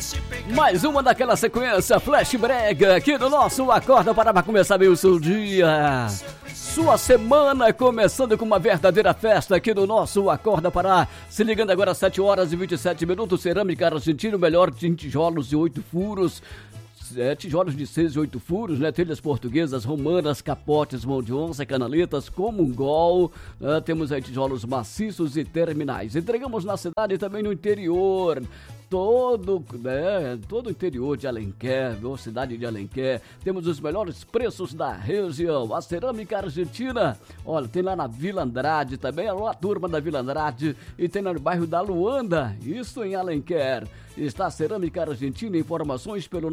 Mais uma daquela sequência Flash Brega aqui no nosso Acorda para começar bem o seu dia. Sua semana começando com uma verdadeira festa aqui no nosso Acorda Pará. Se ligando agora às 7 horas e 27 minutos, Cerâmica Argentina, o melhor em tijolos de 8 furos. Tijolos de 6 e 8 furos, né? Telhas portuguesas, romanas, capotes, mão de onça, canaletas, comungol. Temos aí tijolos maciços e terminais. Entregamos na cidade e também no interior. Todo o interior de Alenquer, cidade de Alenquer, temos os melhores preços da região. A Cerâmica Argentina, olha, tem lá na Vila Andrade também, a turma da Vila Andrade, e tem no bairro da Luanda, isso em Alenquer. Está a Cerâmica Argentina, informações pelo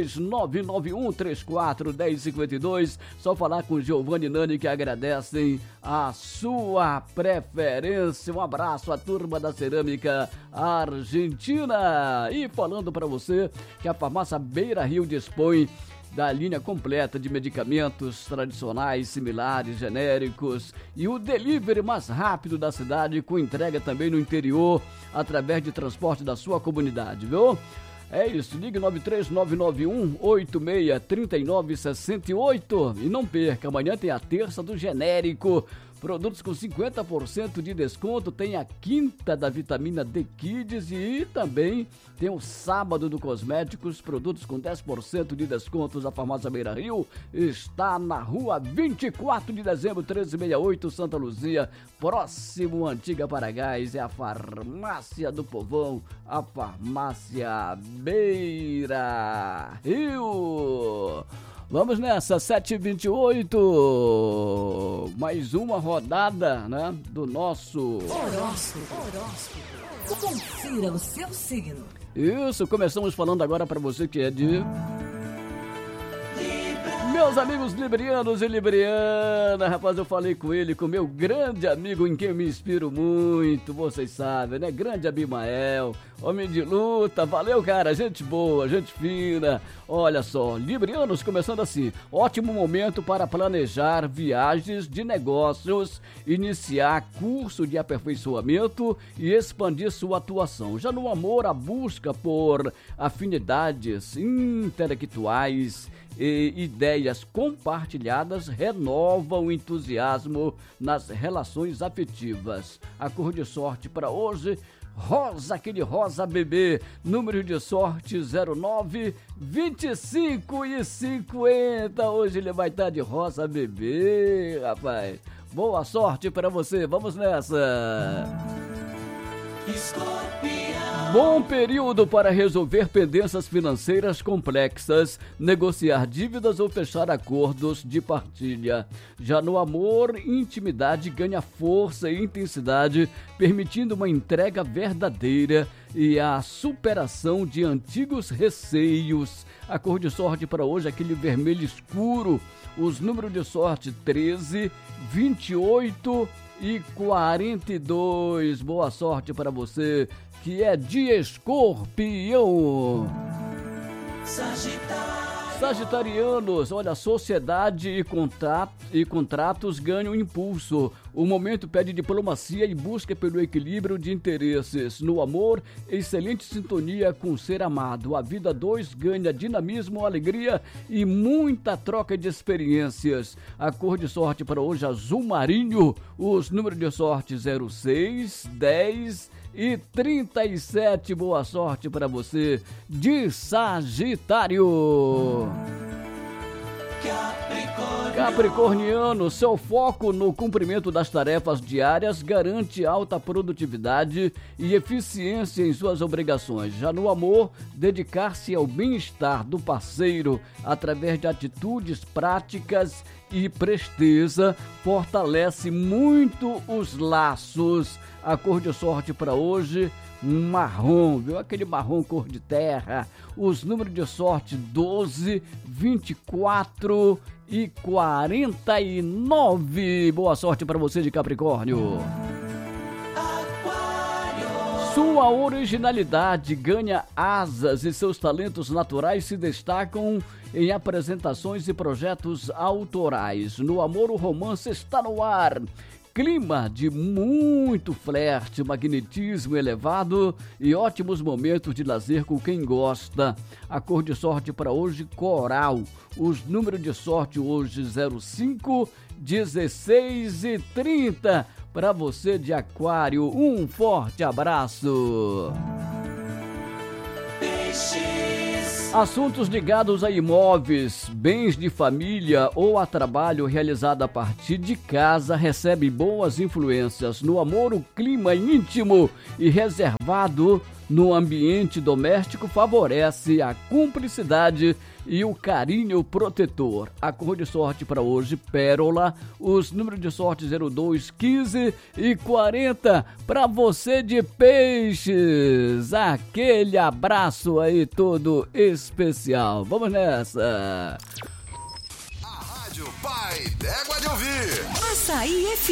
93991341052. Só falar com Giovanni e Nani que agradecem a sua preferência. Um abraço à turma da Cerâmica Argentina. E falando para você que a farmácia Beira Rio dispõe da linha completa de medicamentos tradicionais, similares, genéricos e o delivery mais rápido da cidade, com entrega também no interior através de transporte da sua comunidade, viu? É isso, ligue 93991863968 e não perca, amanhã tem a terça do genérico. Produtos com 50% de desconto, tem a quinta da vitamina D Kids e também tem o sábado do cosméticos, produtos com 10% de descontos. A farmácia Beira Rio está na rua 24 de dezembro, 1368, Santa Luzia, próximo Antiga Paragás. É a farmácia do povão, a farmácia Beira Rio. Vamos nessa, 7h28, mais uma rodada, né, do nosso horóscopo. Confira o seu signo. Isso, começamos falando agora para você que é de... Meus amigos librianos e libriana, rapaz, eu falei com ele, com meu grande amigo em quem eu me inspiro muito, vocês sabem, né? Grande Abimael, homem de luta, valeu, cara, gente boa, gente fina. Olha só, librianos começando assim, ótimo momento para planejar viagens de negócios, iniciar curso de aperfeiçoamento e expandir sua atuação. Já no amor, a busca por afinidades intelectuais e ideias compartilhadas renovam o entusiasmo nas relações afetivas. A cor de sorte para hoje, rosa, aquele rosa bebê, número de sorte 09, 25 e 50. Hoje ele vai estar de rosa bebê, rapaz. Boa sorte para você, vamos nessa. Bom período para resolver pendências financeiras complexas, negociar dívidas ou fechar acordos de partilha. Já no amor, intimidade ganha força e intensidade, permitindo uma entrega verdadeira e a superação de antigos receios. A cor de sorte para hoje é aquele vermelho escuro. Os números de sorte 13, 28 e 42. Boa sorte para você que é de Escorpião. Sagitarianos, olha, sociedade e contratos ganham impulso. O momento pede diplomacia e busca pelo equilíbrio de interesses. No amor, excelente sintonia com o ser amado. A vida 2 ganha dinamismo, alegria e muita troca de experiências. A cor de sorte para hoje, azul marinho. Os números de sorte 06, 10 e 37. Boa sorte para você de Sagitário. Capricorniano, seu foco no cumprimento das tarefas diárias garante alta produtividade e eficiência em suas obrigações. Já no amor, dedicar-se ao bem-estar do parceiro através de atitudes práticas e presteza fortalece muito os laços. A cor de sorte para hoje, marrom, viu? Aquele marrom cor de terra. Os números de sorte 12, 24 e 49. Boa sorte para você de Capricórnio. Sua originalidade ganha asas e seus talentos naturais se destacam em apresentações e projetos autorais. No amor, o romance está no ar. clima de muito flerte, magnetismo elevado e ótimos momentos de lazer com quem gosta. A cor de sorte para hoje, coral. Os números de sorte hoje, 05, 16 e 30. Para você de Aquário, um forte abraço. Assuntos ligados a imóveis, bens de família ou a trabalho realizado a partir de casa recebe boas influências. No amor, o clima íntimo e reservado no ambiente doméstico favorece a cumplicidade e o carinho protetor. A cor de sorte para hoje, pérola. Os números de sorte 02, 15 e 40. Para você de Peixes, aquele abraço aí todo especial. Vamos nessa. A Rádio Pai d'Égua de Ouvir. Açaí FM.